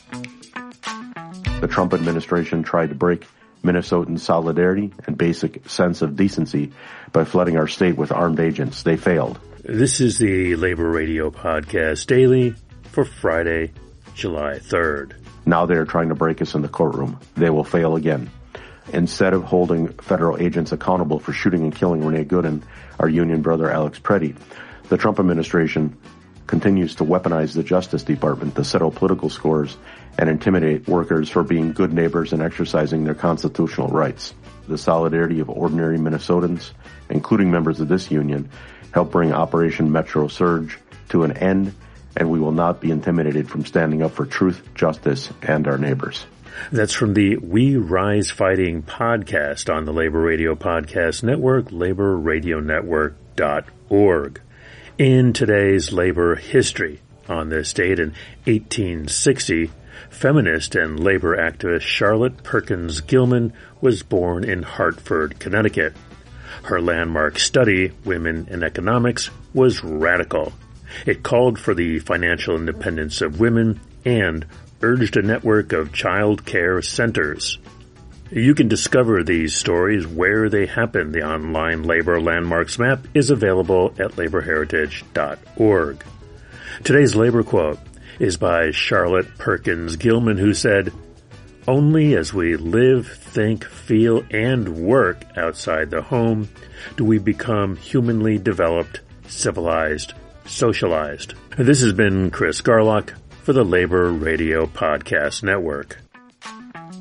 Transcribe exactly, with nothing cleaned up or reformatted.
The Trump administration tried to break Minnesotan solidarity and basic sense of decency by flooding our state with armed agents. They failed. This is the Labor Radio Podcast Daily for Friday, July third. Now they are trying to break us in the courtroom. They will fail again. Instead of holding federal agents accountable for shooting and killing Renee Gooden, our union brother Alex Preddy, the Trump administration continues to weaponize the Justice Department to settle political scores and intimidate workers for being good neighbors and exercising their constitutional rights. The solidarity of ordinary Minnesotans, including members of this union, helped bring Operation Metro Surge to an end, and we will not be intimidated from standing up for truth, justice, and our neighbors. That's from the We Rise Fighting podcast on the Labor Radio Podcast Network, labor radio network dot org. In today's labor history, on this date in eighteen sixty, feminist and labor activist Charlotte Perkins Gilman was born in Hartford, Connecticut. Her landmark study, Women in Economics, was radical. It called for the financial independence of women and urged a network of child care centers. You can discover these stories where they happen. The online Labor Landmarks map is available at labor heritage dot org. Today's labor quote is by Charlotte Perkins Gilman, who said, "Only as we live, think, feel, and work outside the home do we become humanly developed, civilized, socialized." This has been Chris Garlock for the Labor Radio Podcast Network.